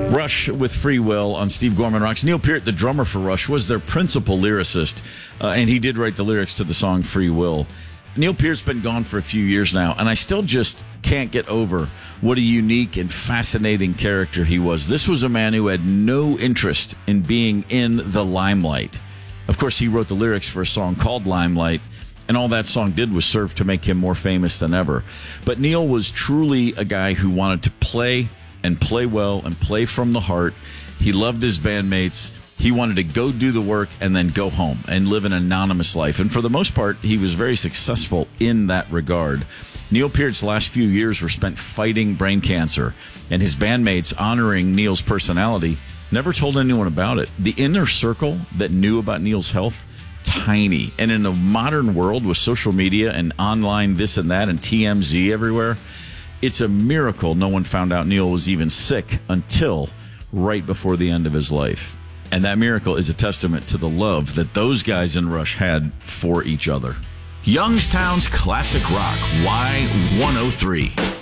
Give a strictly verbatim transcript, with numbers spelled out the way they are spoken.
Rush with Free Will on Steve Gorman Rocks. Neil Peart, the drummer for Rush, was their principal lyricist, uh, and he did write the lyrics to the song Free Will. Neil Peart's been gone for a few years now, and I still just can't get over what a unique and fascinating character he was. This was a man who had no interest in being in the limelight. Of course, he wrote the lyrics for a song called Limelight, and all that song did was serve to make him more famous than ever. But Neil was truly a guy who wanted to play and play well and play from the heart. He loved his bandmates. He wanted to go do the work and then go home and live an anonymous life. And for the most part, he was very successful in that regard. Neil Peart's last few years were spent fighting brain cancer, and his bandmates, honoring Neil's personality, never told anyone about it. The inner circle that knew about Neil's health, tiny. And in a modern world with social media and online this and that and T M Z everywhere, it's a miracle no one found out Neil was even sick until right before the end of his life. And that miracle is a testament to the love that those guys in Rush had for each other. Youngstown's Classic Rock, Y one oh three.